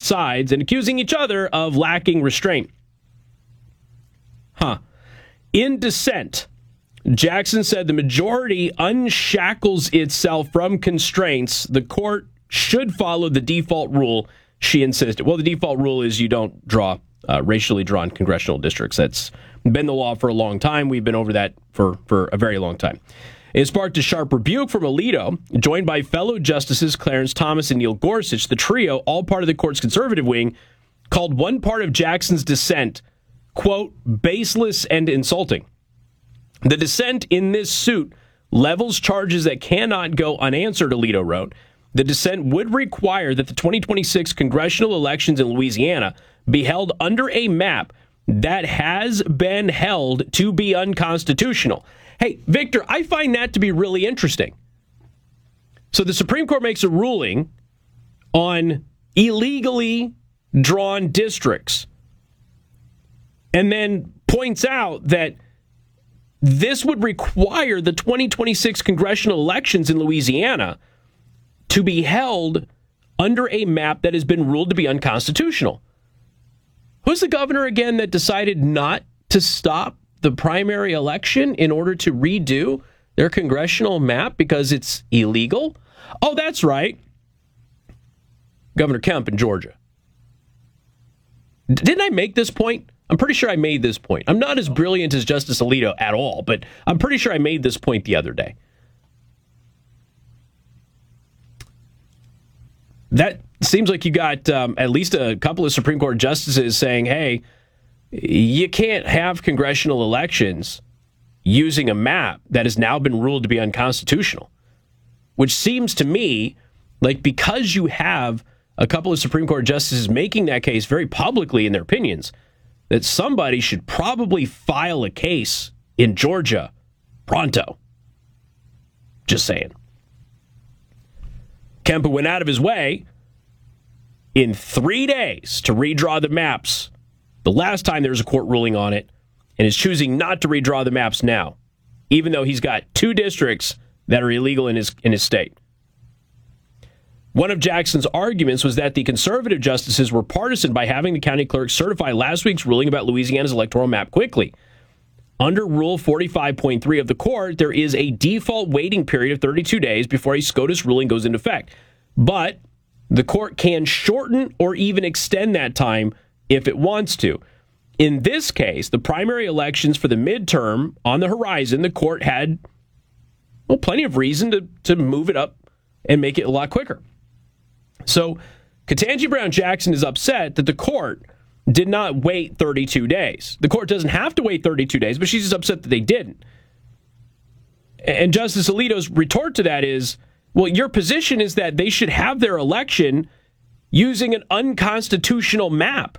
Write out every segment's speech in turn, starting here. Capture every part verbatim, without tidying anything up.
sides and accusing each other of lacking restraint. Huh. In dissent, Jackson said the majority unshackles itself from constraints. The court should follow the default rule, she insisted. Well, the default rule is you don't draw uh, racially drawn congressional districts. That's been the law for a long time. We've been over that for, for a very long time. It sparked a sharp rebuke from Alito, joined by fellow Justices Clarence Thomas and Neil Gorsuch. The trio, all part of the court's conservative wing, called one part of Jackson's dissent, quote, baseless and insulting. The dissent in this suit levels charges that cannot go unanswered, Alito wrote. The dissent would require that the twenty twenty-six congressional elections in Louisiana be held under a map that has been held to be unconstitutional. Hey, Victor, I find that to be really interesting. So the Supreme Court makes a ruling on illegally drawn districts and then points out that this would require the twenty twenty-six congressional elections in Louisiana to be held under a map that has been ruled to be unconstitutional. Who's the governor again that decided not to stop the primary election in order to redo their congressional map because it's illegal? Oh, that's right. Governor Kemp in Georgia. Didn't I make this point? I'm pretty sure I made this point. I'm not as brilliant as Justice Alito at all, but I'm pretty sure I made this point the other day. That seems like you got um, at least a couple of Supreme Court justices saying, hey, you can't have congressional elections using a map that has now been ruled to be unconstitutional, which seems to me like because you have a couple of Supreme Court justices making that case very publicly in their opinions, that somebody should probably file a case in Georgia pronto. Just saying. Kemp went out of his way in three days to redraw the maps the last time there was a court ruling on it, and is choosing not to redraw the maps now, even though he's got two districts that are illegal in his in his state. One of Jackson's arguments was that the conservative justices were partisan by having the county clerk certify last week's ruling about Louisiana's electoral map quickly. Under Rule forty-five point three of the court, there is a default waiting period of thirty-two days before a SCOTUS ruling goes into effect. But the court can shorten or even extend that time if it wants to. In this case, the primary elections for the midterm on the horizon, the court had, well, plenty of reason to, to move it up and make it a lot quicker. So Ketanji Brown Jackson is upset that the court did not wait thirty-two days. The court doesn't have to wait thirty-two days, but she's just upset that they didn't. And Justice Alito's retort to that is, well, your position is that they should have their election using an unconstitutional map,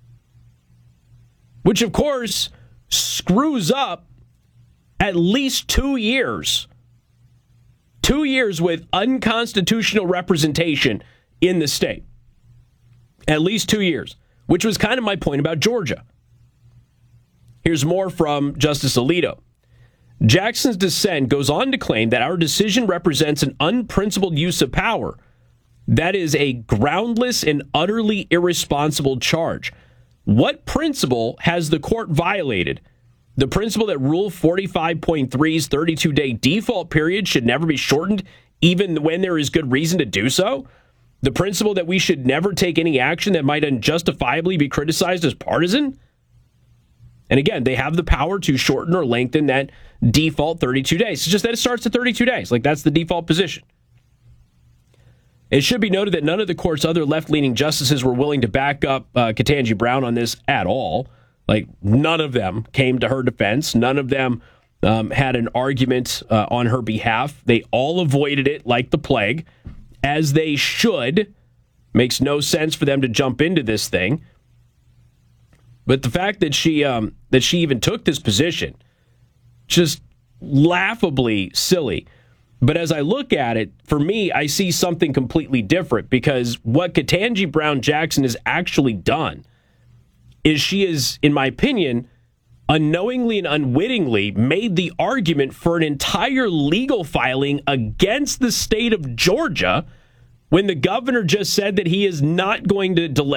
which, of course, screws up at least two years. Two years with unconstitutional representation in the state. At least two years, which was kind of my point about Georgia. Here's more from Justice Alito. Jackson's dissent goes on to claim that our decision represents an unprincipled use of power. That is a groundless and utterly irresponsible charge. What principle has the court violated? The principle that Rule forty-five point three's thirty-two day default period should never be shortened even when there is good reason to do so? The principle that we should never take any action that might unjustifiably be criticized as partisan? And again, they have the power to shorten or lengthen that default thirty-two days. It's just that it starts at thirty-two days. Like, that's the default position. It should be noted that none of the court's other left-leaning justices were willing to back up uh, Ketanji Brown on this at all. Like, none of them came to her defense. None of them um, had an argument uh, on her behalf. They all avoided it like the plague, as they should. Makes no sense for them to jump into this thing. But the fact that she um, that she even took this position, just laughably silly. But as I look at it, for me, I see something completely different, because what Ketanji Brown Jackson has actually done is she is, in my opinion, unknowingly and unwittingly made the argument for an entire legal filing against the state of Georgia when the governor just said that he is not going to delay